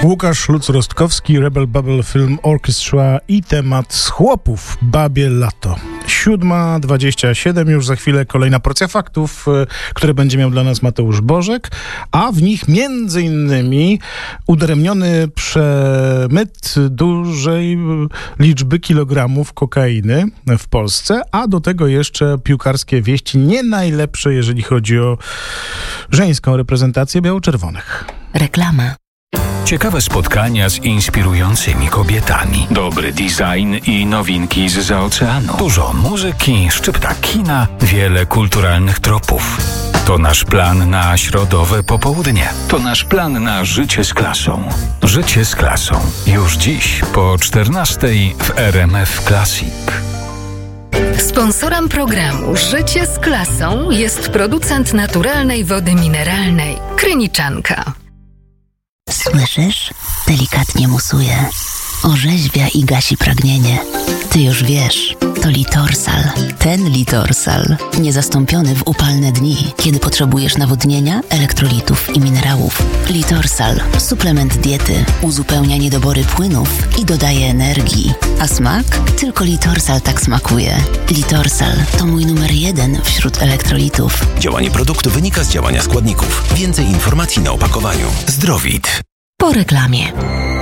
Łukasz Lutz-Rostkowski, Rebel Bubble Film Orchestra i temat z chłopów, Babie Lato. 7:27, już za chwilę kolejna porcja faktów, które będzie miał dla nas Mateusz Bożek, a w nich między innymi udaremniony przemyt dużej liczby kilogramów kokainy w Polsce, a do tego jeszcze piłkarskie wieści nie najlepsze, jeżeli chodzi o żeńską reprezentację biało-czerwonych. Reklama. Ciekawe spotkania z inspirującymi kobietami. Dobry design i nowinki zza oceanu. Dużo muzyki, szczypta kina, wiele kulturalnych tropów. To nasz plan na środowe popołudnie. To nasz plan na życie z klasą. Życie z klasą. Już dziś po 14:00 w RMF Classic. Sponsorem programu Życie z klasą jest producent naturalnej wody mineralnej Kryniczanka. Słyszysz? Delikatnie musuje. Orzeźwia i gasi pragnienie. Ty już wiesz, to Litorsal. Ten Litorsal. Niezastąpiony w upalne dni, kiedy potrzebujesz nawodnienia, elektrolitów i minerałów. Litorsal. Suplement diety. Uzupełnia niedobory płynów i dodaje energii. A smak? Tylko Litorsal tak smakuje. Litorsal to mój numer 1 wśród elektrolitów. Działanie produktu wynika z działania składników. Więcej informacji na opakowaniu. Zdrowit. Po reklamie.